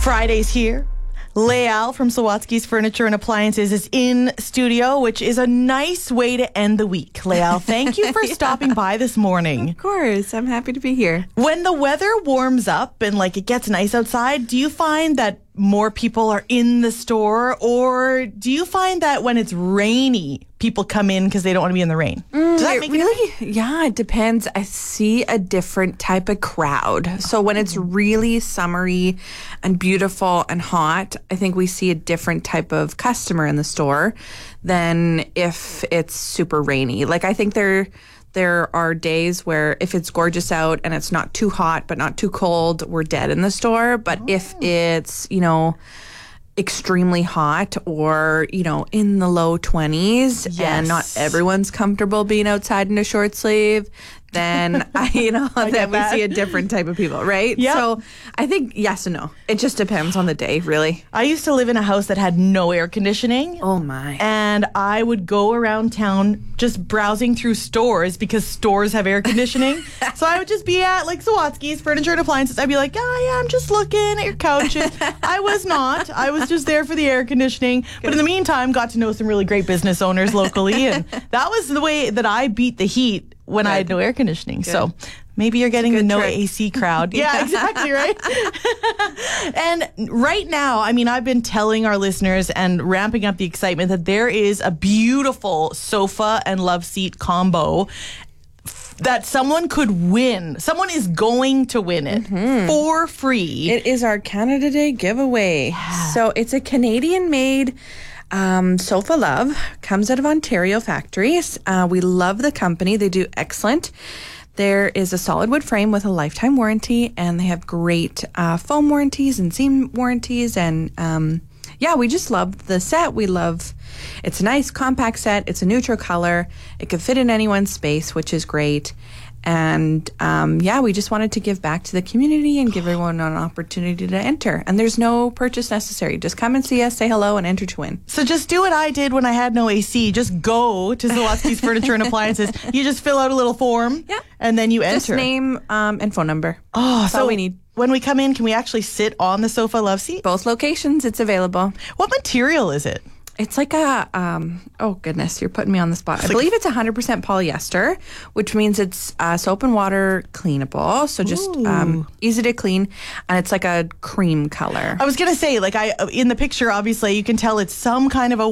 Friday's here. Leal from Sawatsky's Furniture and Appliances is in studio, which is a nice way to end the week. Leal, thank you for stopping by this morning. Of course. I'm happy to be here. When the weather warms up and it gets nice outside, do you find that more people are in the store, or do you find that when it's rainy, people come in because they don't want to be in the rain? Does that make really? Yeah, it depends. I see a different type of crowd. So when it's really summery and beautiful and hot, I think we see a different type of customer in the store than if it's super rainy. I think there are days where if it's gorgeous out and it's not too hot but not too cold, we're dead in the store. But if it's, extremely hot or, in the low 20s and not everyone's comfortable being outside in a short sleeve, then, then we see a different type of people, right? Yeah. So I think yes and no. It just depends on the day, really. I used to live in a house that had no air conditioning. Oh, my. And I would go around town just browsing through stores because stores have air conditioning. So I would just be at Sawatsky's Furniture and Appliances. I'd be like, I'm just looking at your couches. I was not. I was just there for the air conditioning. But in the meantime, got to know some really great business owners locally. And that was the way that I beat the heat when I had no air conditioning. Good. So maybe you're getting the no trick. AC crowd. Yeah, exactly, right? And right now, I've been telling our listeners and ramping up the excitement that there is a beautiful sofa and love seat combo that someone could win. Someone is going to win it for free. It is our Canada Day giveaway. Yeah. So it's a Canadian-made Sofa Love. Comes out of Ontario factories. We love the company. They do excellent. There is a solid wood frame with a lifetime warranty, and they have great foam warranties and seam warranties. And we just love the set. It's a nice compact set. It's a neutral color. It can fit in anyone's space, which is great. And we just wanted to give back to the community and give everyone an opportunity to enter. And there's no purchase necessary. Just come and see us, say hello, and enter to win. So just do what I did when I had no AC. Just go to Sawatsky's Furniture and Appliances. You just fill out a little form, and then you enter. Just name and phone number. Oh, that's all we need. When we come in, can we actually sit on the sofa love seat? Both locations, it's available. What material is it? It's like a, oh goodness, you're putting me on the spot. I believe it's 100% polyester, which means it's soap and water cleanable. So just easy to clean. And it's like a cream color. I was going to say, in the picture, obviously, you can tell it's some kind of a